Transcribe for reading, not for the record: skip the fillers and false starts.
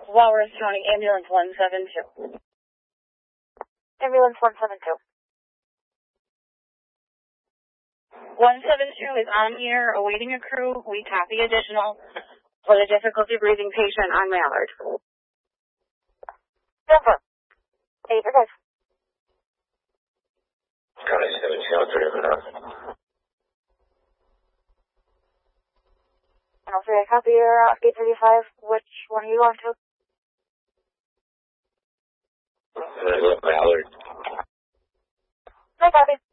Walrus County, ambulance 172. Ambulance 172. 172 is on here, awaiting a crew. We copy additional for the difficulty breathing patient on Mallard. Denver. 8 or 5. County 17, I'll turn it on. And also, I copy your gate 35. Which one are you going to? I'm going to go with Mallard. I copy.